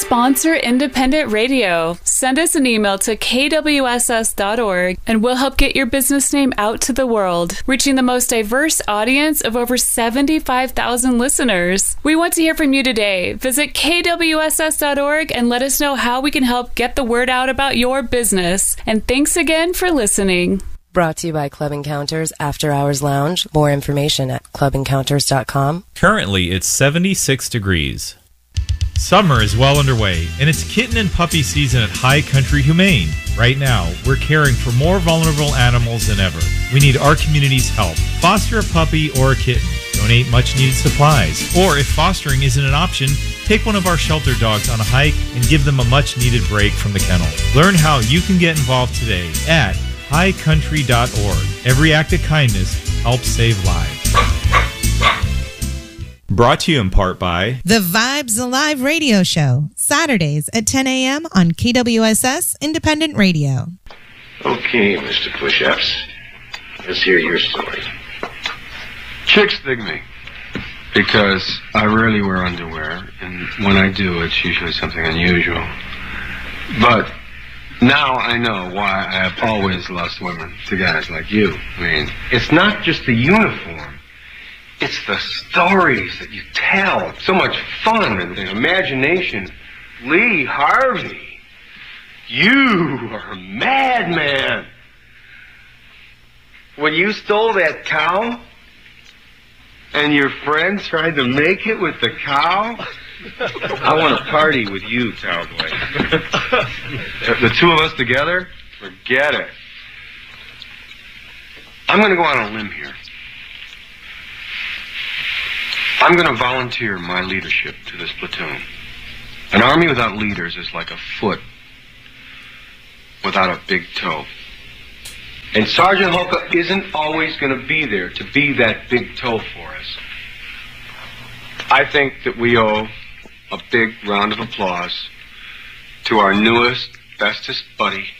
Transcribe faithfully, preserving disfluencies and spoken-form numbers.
sponsor independent radio. Send us an email to k w s s dot org and we'll help get your business name out to the world, reaching the most diverse audience of over seventy-five thousand listeners. We want to hear from you today. Visit k w s s dot org and let us know how we can help get the word out about your business. And thanks again for listening. Brought to you by Club Encounters After Hours Lounge. More information at club encounters dot com. Currently, it's seventy-six degrees. Summer is well underway, and it's kitten and puppy season at High Country Humane. Right now, we're caring for more vulnerable animals than ever. We need our community's help. Foster a puppy or a kitten. Donate much-needed supplies. Or if fostering isn't an option, take one of our shelter dogs on a hike and give them a much-needed break from the kennel. Learn how you can get involved today at high country dot org. Every act of kindness helps save lives. Brought to you in part by The Vibes Alive Radio Show, Saturdays at ten a.m. on K W S S Independent Radio. Okay, Mister Push-Ups, let's hear your story. Chicks dig me because I rarely wear underwear, and when I do, it's usually something unusual. But now I know why I have always lost women to guys like you. I mean, It's not just the uniform. It's the stories that you tell. So much fun and imagination. Lee Harvey, you are a madman. When you stole that cow and your friends tried to make it with the cow, I want to party with you, cowboy. The two of us together, forget it. I'm going to go on a limb here. I'm going to volunteer my leadership to this platoon. An army without leaders is like a foot without a big toe. And Sergeant Hoka isn't always going to be there to be that big toe for us. I think that we owe a big round of applause to our newest, bestest buddy,